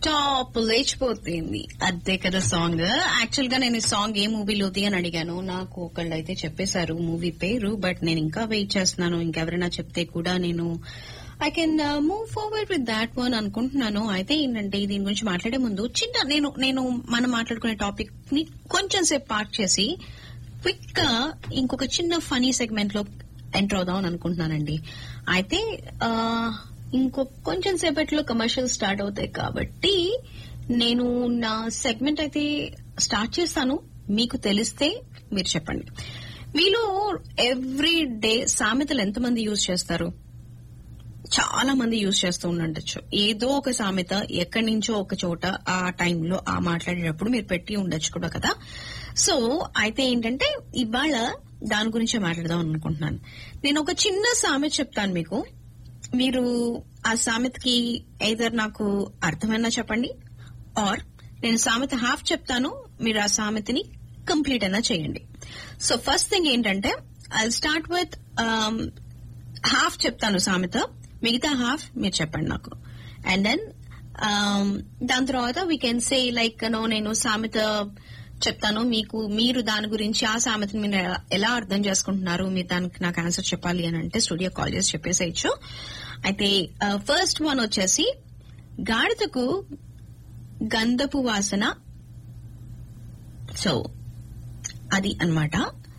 Stop లేచిపోతుంది అదే కదా song. Actual గా నేను ఈ సాంగ్ ఏ మూవీలోది అని అడిగాను. నాకు ఒకళ్ళు అయితే చెప్పేశారు మూవీ పేరు, బట్ నేను ఇంకా వెయిట్ చేస్తున్నాను. ఇంకెవరైనా చెప్తే కూడా నేను I can move forward with that one అనుకుంటున్నాను. అయితే ఏంటంటే దీని గురించి మాట్లాడే ముందు చిన్న నేను మనం మాట్లాడుకునే టాపిక్ ని కొంచెం సేపు పార్క్ చేసి క్విక్ గా ఇంకొక చిన్న ఫనీ సెగ్మెంట్ లో ఎంటర్ అవుదాం అని అనుకుంటున్నానండి. అయితే కొంచెం సేపట్లో కమర్షియల్ స్టార్ట్ అవుతాయి కాబట్టి నేను నా సెగ్మెంట్ అయితే స్టార్ట్ చేస్తాను. మీకు తెలిస్తే మీరు చెప్పండి. మీలో ఎవ్రీ డే సామెతలు ఎంతమంది యూజ్ చేస్తారు? చాలా మంది యూజ్ చేస్తూ ఉండొచ్చు. ఏదో ఒక సామెత ఎక్కడి నుంచో ఒక చోట ఆ టైంలో ఆ మాట్లాడేటప్పుడు మీరు పెట్టి ఉండొచ్చు కూడా కదా. సో అయితే ఏంటంటే ఇవాళ దాని గురించే మాట్లాడదాం అనుకుంటున్నాను. నేను ఒక చిన్న సామెత చెప్తాను మీకు. మీరు ఆ సామెతకి ఐదర్ నాకు అర్థమైనా చెప్పండి, ఆర్ నేను సామెత హాఫ్ చెప్తాను, మీరు ఆ సామెతని కంప్లీట్ అయినా చేయండి. సో ఫస్ట్ థింగ్ ఏంటంటే ఐ స్టార్ట్ విత్ హాఫ్ చెప్తాను సామెత, మిగతా హాఫ్ మీరు చెప్పండి నాకు. అండ్ దెన్ దాని తర్వాత వీ కెన్ సే లైక్ నేను సామెత చెప్తాను, మీరు దాని గురించి ఆ సామెతని మీరు ఎలా అర్థం చేసుకుంటున్నారు, మీరు దానికి నాకు ఆన్సర్ చెప్పాలి అని అంటే స్టూడియో కాల్ చేసి చెప్పేసేయచ్చు. అయితే ఫస్ట్ వన్ వచ్చేసి గాడిదకు గంధపు వాసన. సో అది అన్నమాట.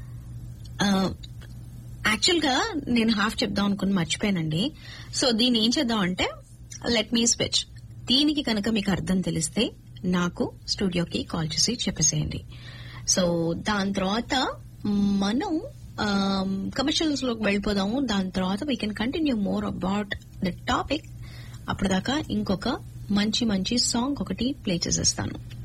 యాక్చువల్ గా నేను హాఫ్ చెప్దాం అనుకుని మర్చిపోయానండి. సో దీన్ని ఏం చేద్దాం అంటే లెట్ మీ స్విచ్. దీనికి కనుక మీకు అర్థం తెలిస్తే నాకు స్టూడియోకి కాల్ చేసి చెప్పేసేయండి. సో దాని తర్వాత మనం కమర్షియల్స్ లోకి వెళ్ళిపోదాము. దాని తర్వాత we can continue more about the topic. అప్పటిదాకా ఇంకొక మంచి సాంగ్ ఒకటి ప్లే చేసేస్తాను.